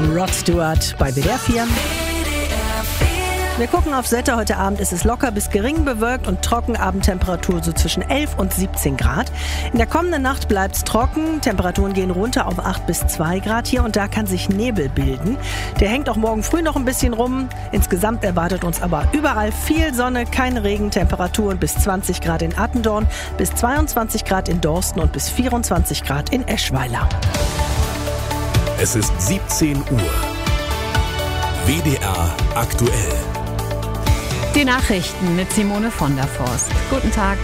Rod Stewart bei WDR 4. Wir gucken aufs Wetter. Heute Abend ist es locker bis gering bewölkt und trocken. Abendtemperatur so zwischen 11 und 17 Grad. In der kommenden Nacht bleibt es trocken. Temperaturen gehen runter auf 8 bis 2 Grad. Hier und da kann sich Nebel bilden. Der hängt auch morgen früh noch ein bisschen rum. Insgesamt erwartet uns aber überall viel Sonne, kein Regen. Temperaturen bis 20 Grad in Attendorn, bis 22 Grad in Dorsten und bis 24 Grad in Eschweiler. Es ist 17 Uhr. WDR aktuell. Die Nachrichten mit Simone von der Forst. Guten Tag.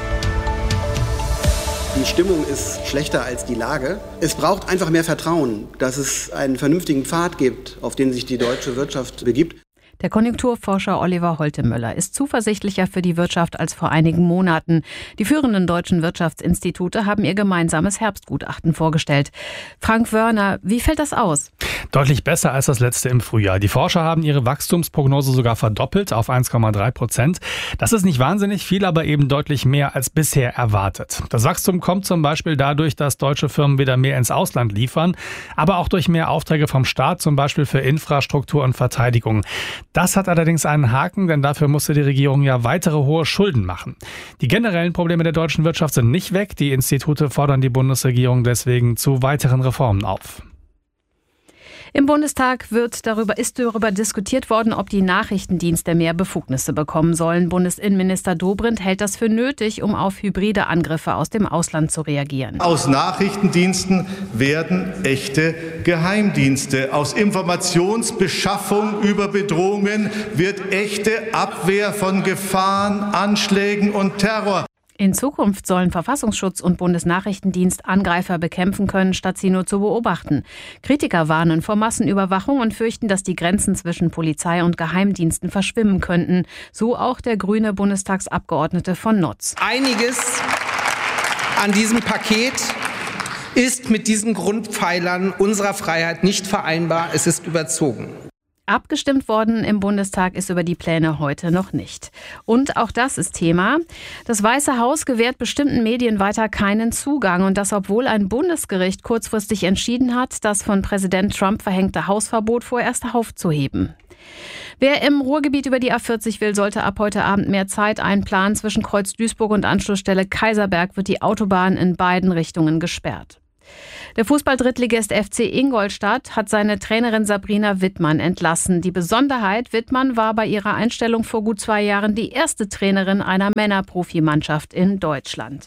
Die Stimmung ist schlechter als die Lage. Es braucht einfach mehr Vertrauen, dass es einen vernünftigen Pfad gibt, auf den sich die deutsche Wirtschaft begibt. Der Konjunkturforscher Oliver Holtemöller ist zuversichtlicher für die Wirtschaft als vor einigen Monaten. Die führenden deutschen Wirtschaftsinstitute haben ihr gemeinsames Herbstgutachten vorgestellt. Frank Wörner, wie fällt das aus? Deutlich besser als das letzte im Frühjahr. Die Forscher haben ihre Wachstumsprognose sogar verdoppelt auf 1,3%. Das ist nicht wahnsinnig viel, aber eben deutlich mehr als bisher erwartet. Das Wachstum kommt zum Beispiel dadurch, dass deutsche Firmen wieder mehr ins Ausland liefern, aber auch durch mehr Aufträge vom Staat, zum Beispiel für Infrastruktur und Verteidigung. Das hat allerdings einen Haken, denn dafür musste die Regierung ja weitere hohe Schulden machen. Die generellen Probleme der deutschen Wirtschaft sind nicht weg. Die Institute fordern die Bundesregierung deswegen zu weiteren Reformen auf. Im Bundestag ist darüber diskutiert worden, ob die Nachrichtendienste mehr Befugnisse bekommen sollen. Bundesinnenminister Dobrindt hält das für nötig, um auf hybride Angriffe aus dem Ausland zu reagieren. Aus Nachrichtendiensten werden echte Geheimdienste. Aus Informationsbeschaffung über Bedrohungen wird echte Abwehr von Gefahren, Anschlägen und Terror. In Zukunft sollen Verfassungsschutz und Bundesnachrichtendienst Angreifer bekämpfen können, statt sie nur zu beobachten. Kritiker warnen vor Massenüberwachung und fürchten, dass die Grenzen zwischen Polizei und Geheimdiensten verschwimmen könnten. So auch der grüne Bundestagsabgeordnete von Notz. Einiges an diesem Paket ist mit diesen Grundpfeilern unserer Freiheit nicht vereinbar. Es ist überzogen. Abgestimmt worden im Bundestag ist über die Pläne heute noch nicht. Und auch das ist Thema. Das Weiße Haus gewährt bestimmten Medien weiter keinen Zugang. Und das, obwohl ein Bundesgericht kurzfristig entschieden hat, das von Präsident Trump verhängte Hausverbot vorerst aufzuheben. Wer im Ruhrgebiet über die A40 will, sollte ab heute Abend mehr Zeit einplanen. Zwischen Kreuz Duisburg und Anschlussstelle Kaiserberg wird die Autobahn in beiden Richtungen gesperrt. Der Fußball-Drittligist FC Ingolstadt hat seine Trainerin Sabrina Wittmann entlassen. Die Besonderheit: Wittmann war bei ihrer Einstellung vor gut 2 Jahren die erste Trainerin einer Männerprofimannschaft in Deutschland.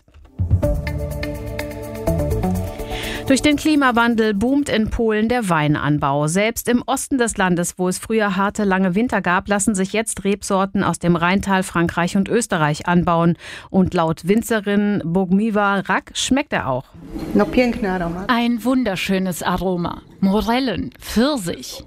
Durch den Klimawandel boomt in Polen der Weinanbau. Selbst im Osten des Landes, wo es früher harte, lange Winter gab, lassen sich jetzt Rebsorten aus dem Rheintal, Frankreich und Österreich anbauen. Und laut Winzerin Bogmiwa Rack schmeckt er auch. Ein wunderschönes Aroma. Morellen, Pfirsich.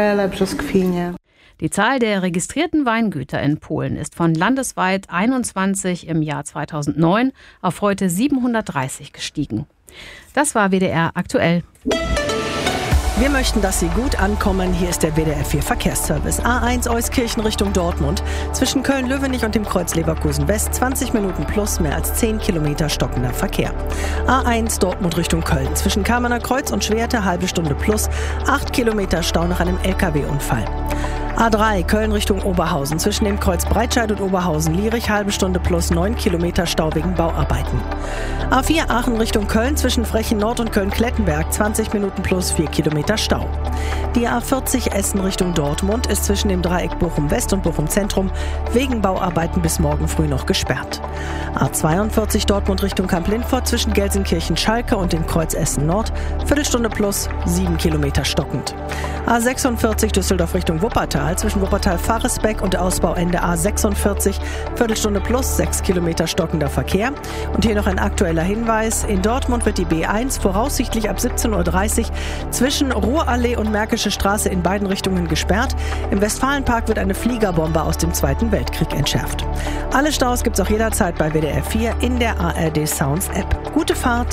Die Zahl der registrierten Weingüter in Polen ist von landesweit 21 im Jahr 2009 auf heute 730 gestiegen. Das war WDR aktuell. Wir möchten, dass Sie gut ankommen. Hier ist der WDR 4 Verkehrsservice. A1 Euskirchen Richtung Dortmund. Zwischen Köln-Löwenich und dem Kreuz Leverkusen West 20 Minuten plus, mehr als 10 Kilometer stockender Verkehr. A1 Dortmund Richtung Köln. Zwischen Kamener Kreuz und Schwerte halbe Stunde plus, 8 Kilometer Stau nach einem LKW-Unfall. A3 Köln Richtung Oberhausen. Zwischen dem Kreuz Breitscheid und Oberhausen-Lierich halbe Stunde plus, 9 Kilometer Stau wegen Bauarbeiten. A4 Aachen Richtung Köln. Zwischen Frechen Nord und Köln-Klettenberg 20 Minuten plus, 4 Kilometer Stau. Die A40 Essen Richtung Dortmund ist zwischen dem Dreieck Bochum West und Bochum Zentrum wegen Bauarbeiten bis morgen früh noch gesperrt. A42 Dortmund Richtung Kamp-Lindfort zwischen Gelsenkirchen-Schalke und dem Kreuz Essen Nord, Viertelstunde plus, 7 Kilometer stockend. A46 Düsseldorf Richtung Wuppertal zwischen Wuppertal-Faresbeck und Ausbauende A46, Viertelstunde plus, 6 Kilometer stockender Verkehr. Und hier noch ein aktueller Hinweis: In Dortmund wird die B1 voraussichtlich ab 17:30 Uhr zwischen Ruhrallee und Märkische Straße in beiden Richtungen gesperrt. Im Westfalenpark wird eine Fliegerbombe aus dem Zweiten Weltkrieg entschärft. Alle Staus gibt's auch jederzeit bei WDR 4 in der ARD Sounds App. Gute Fahrt!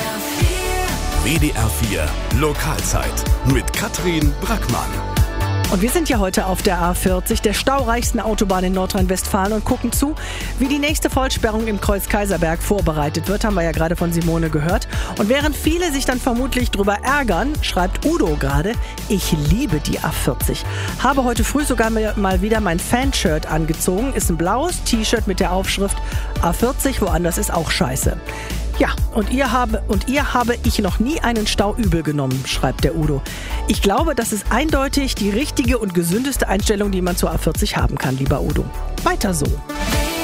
WDR 4 Lokalzeit mit Katrin Brackmann. Und wir sind ja heute auf der A40, der staureichsten Autobahn in Nordrhein-Westfalen, und gucken zu, wie die nächste Vollsperrung im Kreuz Kaiserberg vorbereitet wird, haben wir ja gerade von Simone gehört. Und während viele sich dann vermutlich drüber ärgern, schreibt Udo gerade, ich liebe die A40. Habe heute früh sogar mal wieder mein Fanshirt angezogen, ist ein blaues T-Shirt mit der Aufschrift A40, woanders ist auch scheiße. Ja, und ihr habe ich noch nie einen Stau übel genommen, schreibt der Udo. Ich glaube, das ist eindeutig die richtige und gesündeste Einstellung, die man zur A40 haben kann, lieber Udo. Weiter so.